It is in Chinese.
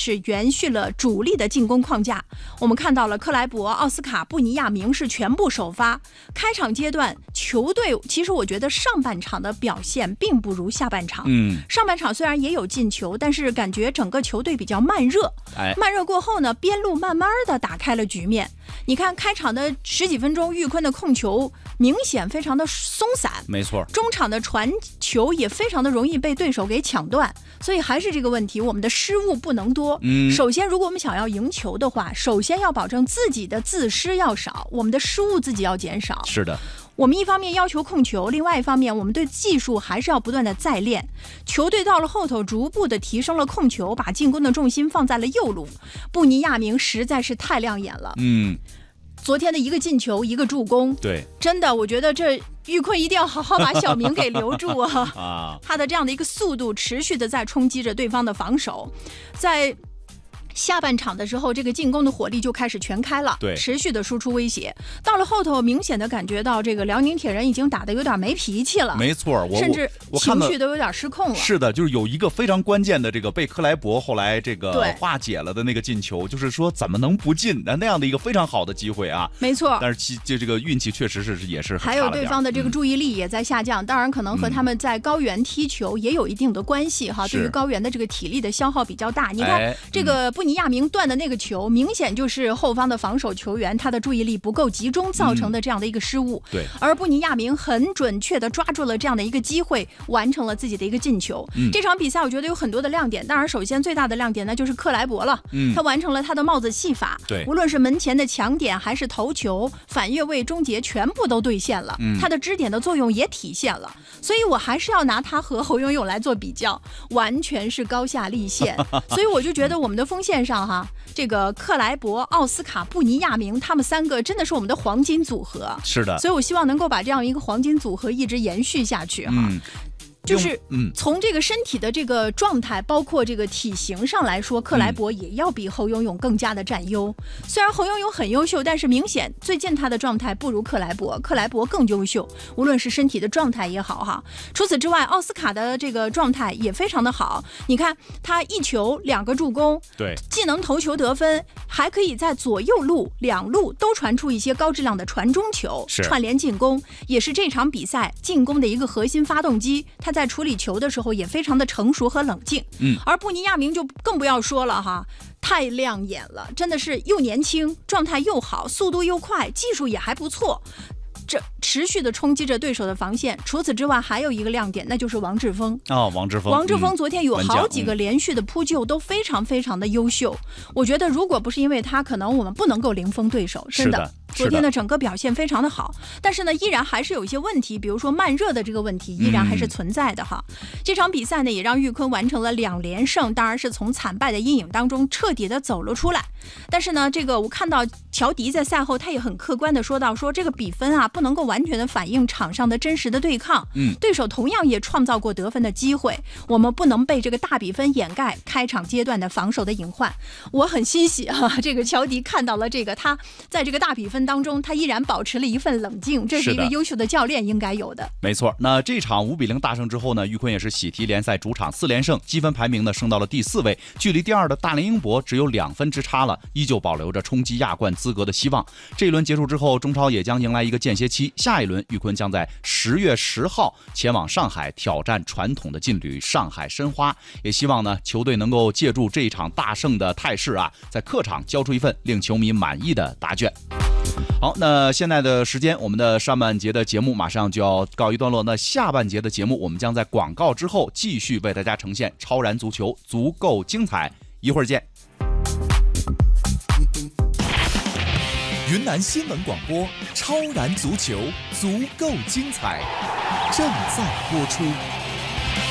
是延续了主力的进攻框架。我们看到了克莱伯、奥斯卡、布尼亚明是全部首发。开场阶段，球队其实我觉得上半场的表现并不如下半场。上半场虽然也有进球，但是感觉整个球队比较慢热。慢热过后呢，边路慢慢的打开了局面。你看开场的10几分钟，玉坤的控球明显非常的松散， 没错， 中场的传球也非常的容易被对手给抢断，所以还是这个问题，我们的失误不能多。首先如果我们想要赢球的话，首先要保证自己的自失要少，我们的失误自己要减少。 是的， 我们一方面要求控球，另外一方面我们对技术还是要不断的再练。球队到了后头逐步的提升了控球，把进攻的重心放在了右路。布尼亚明实在是太亮眼了。昨天的一个进球，一个助攻， 对， 真的，我觉得这玉坤一定要好好把小明给留住啊！他的这样的一个速度，持续的在冲击着对方的防守，在下半场的时候，这个进攻的火力就开始全开了， 对， 持续的输出威胁。到了后头，明显的感觉到这个辽宁铁人已经打得有点没脾气了， 没错， 甚至情绪都有点失控了。 是的，就是有一个非常关键的这个被克莱伯后来这个化解了的那个进球，就是说怎么能不进那样的一个非常好的机会啊！ 没错， 但是这个运气确实是也是很差了点， 还有对方的这个注意力也在下降，当然可能和他们在高原踢球也有一定的关系哈。对于高原的这个体力的消耗比较大，你看这个布尼亚明断的那个球，明显就是后方的防守球员他的注意力不够集中造成的这样的一个失误。 对， 而布尼亚明很准确的抓住了这样的一个机会，完成了自己的一个进球。这场比赛我觉得有很多的亮点，当然首先最大的亮点那就是克莱伯了。他完成了他的帽子戏法， 对， 无论是门前的抢点还是头球、反越位、终结，全部都兑现了。他的支点的作用也体现了，所以我还是要拿他和侯永永来做比较，完全是高下立现。所以我就觉得我们的锋线上哈，这个克莱伯、奥斯卡、布尼亚明，他们3个真的是我们的黄金组合。 是的， 所以我希望能够把这样一个黄金组合一直延续下去哈。就是从这个身体的这个状态，包括这个体型上来说，克莱伯也要比侯永永更加的占优。虽然侯永永很优秀，但是明显最近他的状态不如克莱伯，克莱伯更优秀，无论是身体的状态也好哈。除此之外，奥斯卡的这个状态也非常的好。你看他1球2个助攻， 对， 既能头球得分，还可以在左右路2路都传出一些高质量的传中球，串联进攻，也是这场比赛进攻的一个核心发动机。他在处理球的时候也非常的成熟和冷静。而布尼亚明就更不要说了哈，太亮眼了，真的是又年轻，状态又好，速度又快，技术也还不错，这持续的冲击着对手的防线。除此之外还有一个亮点，那就是王志峰。王志峰昨天有好几个连续的扑救都非常非常的优秀。我觉得如果不是因为他，可能我们不能够零封对手，真的。昨天的整个表现非常的好，但是呢依然还是有一些问题，比如说慢热的这个问题依然还是存在的哈。这场比赛呢也让玉坤完成了2连胜，当然是从惨败的阴影当中彻底的走了出来。但是呢这个我看到乔迪在赛后他也很客观的说到，说这个比分啊不能够完全的反映场上的真实的对抗，对手同样也创造过得分的机会，我们不能被这个大比分掩盖开场阶段的防守的隐患。我很欣喜啊，这个乔迪看到了这个，他在这个大比分当中他依然保持了一份冷静，这是一个优秀的教练应该有的。 没错，那这场5-0大胜之后呢，玉坤也是喜提联赛主场4连胜，积分排名呢升到了第4位，距离第2的大连英博只有2分之差了，依旧保留着冲击亚冠资格的希望。这一轮结束之后，中超也将迎来一个间歇期，下一轮玉坤将在10月10号前往上海挑战传统的劲旅上海申花，也希望呢球队能够借助这一场大胜的态势啊，在客场交出一份令球迷满意的答卷。好，那现在的时间，我们的上半节的节目马上就要告一段落。那下半节的节目，我们将在广告之后继续为大家呈现超然足球，足够精彩。一会儿见。 云南新闻广播，超然足球，足够精彩，正在播出。